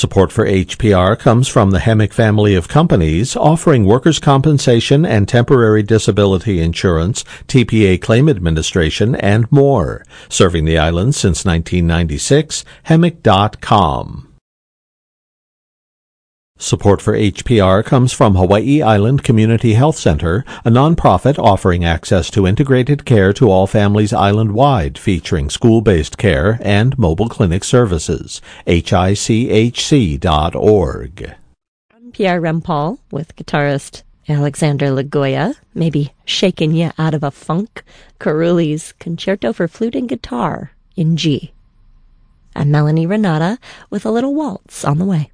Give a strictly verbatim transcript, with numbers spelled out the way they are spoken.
Support for H P R comes from the Hemic family of companies offering workers' compensation and temporary disability insurance, T P A claim administration, and more. Serving the island since nineteen ninety-six, hemic dot com. Support for H P R comes from Hawaii Island Community Health Center, a nonprofit offering access to integrated care to all families island-wide, featuring school-based care and mobile clinic services. H I C H C dot org. I'm Pierre Rempal with guitarist Alexander Lagoya, maybe shaking you out of a funk, Carulli's Concerto for Flute and Guitar in G. I'm Melanie Renata with a little waltz on the way.